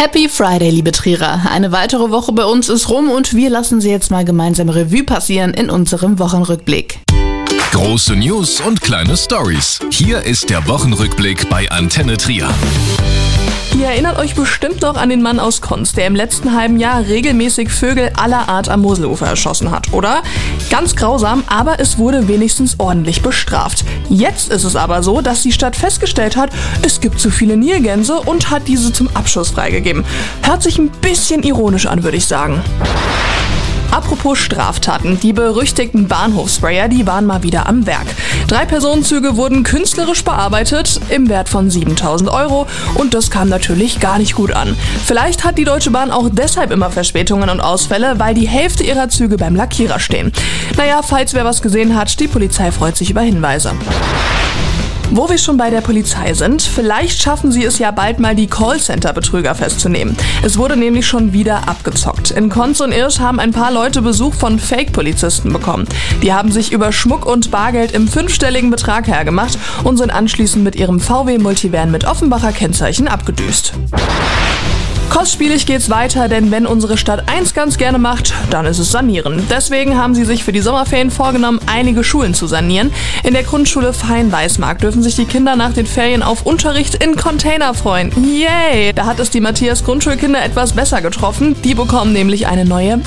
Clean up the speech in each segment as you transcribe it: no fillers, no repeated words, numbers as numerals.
Happy Friday, liebe Trierer. Eine weitere Woche bei uns ist rum und wir lassen sie jetzt mal gemeinsam Revue passieren in unserem Wochenrückblick. Große News und kleine Stories. Hier ist der Wochenrückblick bei Antenne Trier. Ihr erinnert euch bestimmt noch an den Mann aus Konz, der im letzten halben Jahr regelmäßig Vögel aller Art am Moselufer erschossen hat, oder? Ganz grausam, aber es wurde wenigstens ordentlich bestraft. Jetzt ist es aber so, dass die Stadt festgestellt hat, es gibt zu viele Nilgänse und hat diese zum Abschuss freigegeben. Hört sich ein bisschen ironisch an, würde ich sagen. Apropos Straftaten, die berüchtigten Bahnhofssprayer, die waren mal wieder am Werk. 3 Personenzüge wurden künstlerisch bearbeitet, im Wert von 7.000 € und das kam natürlich gar nicht gut an. Vielleicht hat die Deutsche Bahn auch deshalb immer Verspätungen und Ausfälle, weil die Hälfte ihrer Züge beim Lackierer stehen. Naja, falls wer was gesehen hat, die Polizei freut sich über Hinweise. Wo wir schon bei der Polizei sind, vielleicht schaffen sie es ja bald mal, die Callcenter-Betrüger festzunehmen. Es wurde nämlich schon wieder abgezockt. In Konz und Irsch haben ein paar Leute Besuch von Fake-Polizisten bekommen. Die haben sich über Schmuck und Bargeld im 5-stelligen Betrag hergemacht und sind anschließend mit ihrem VW Multivan mit Offenbacher Kennzeichen abgedüst. Kostspielig geht's weiter, denn wenn unsere Stadt eins ganz gerne macht, dann ist es sanieren. Deswegen haben sie sich für die Sommerferien vorgenommen, einige Schulen zu sanieren. In der Grundschule Feinweismark dürfen sich die Kinder nach den Ferien auf Unterricht in Container freuen. Yay! Da hat es die Matthias Grundschulkinder etwas besser getroffen. Die bekommen nämlich eine neue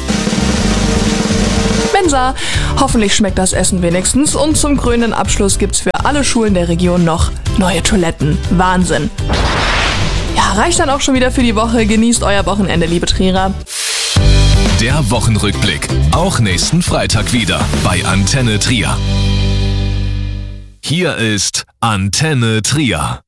Mensa. Hoffentlich schmeckt das Essen wenigstens. Und zum krönenden Abschluss gibt's für alle Schulen der Region noch neue Toiletten. Wahnsinn! Ja, reicht dann auch schon wieder für die Woche. Genießt euer Wochenende, liebe Trierer. Der Wochenrückblick. Auch nächsten Freitag wieder bei Antenne Trier. Hier ist Antenne Trier.